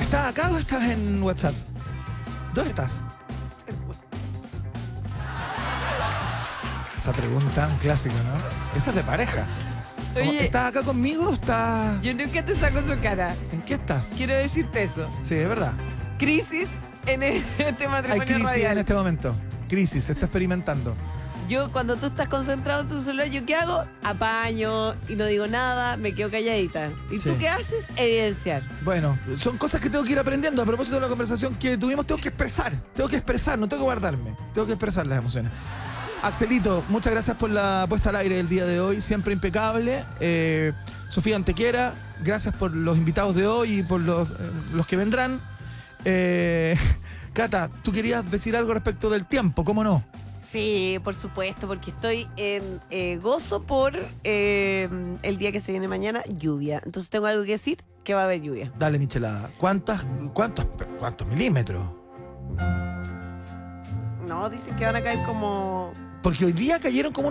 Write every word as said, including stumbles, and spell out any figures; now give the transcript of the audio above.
¿Estás acá o estás en WhatsApp? ¿Dónde estás? Esa pregunta, un clásico, ¿no? Esa es de pareja. Oye, ¿Estás acá conmigo o estás...? yo nunca te saco su cara. ¿En qué estás? Quiero decirte eso. Sí, es verdad. Crisis en este Hay matrimonio crisis radial. en este momento. Crisis, se está experimentando. Yo, cuando tú estás concentrado en tu celular, ¿yo qué hago? Apaño y no digo nada, me quedo calladita. ¿Y Sí. tú qué haces? Evidenciar. Bueno, son cosas que tengo que ir aprendiendo. A propósito de la conversación que tuvimos, tengo que expresar. Tengo que expresar, no tengo que guardarme. Tengo que expresar las emociones. Axelito, muchas gracias por la puesta al aire del día de hoy. Siempre impecable. Eh, Sofía Antequera, gracias por los invitados de hoy y por los, eh, los que vendrán. Eh, Cata, tú querías decir algo respecto del tiempo, ¿cómo no? Sí, por supuesto, porque estoy en eh, gozo por eh, el día que se viene mañana, lluvia. Entonces tengo algo que decir, que va a haber lluvia. Dale, Michelada. ¿Cuántas, cuántos, cuántos milímetros? No, dicen que van a caer como... Porque hoy día cayeron como